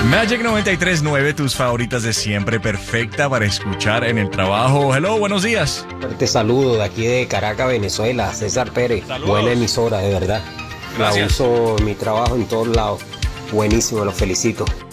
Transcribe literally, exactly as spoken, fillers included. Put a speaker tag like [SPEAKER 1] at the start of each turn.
[SPEAKER 1] Magic noventa y tres punto nueve, tus favoritas de siempre, perfecta para escuchar en el trabajo. Hello, buenos días.
[SPEAKER 2] Te saludo de aquí de Caracas, Venezuela, César Pérez.
[SPEAKER 1] Saludos.
[SPEAKER 2] Buena emisora, de verdad.
[SPEAKER 1] Gracias.
[SPEAKER 2] La uso en mi trabajo en todos lados. Buenísimo, los felicito.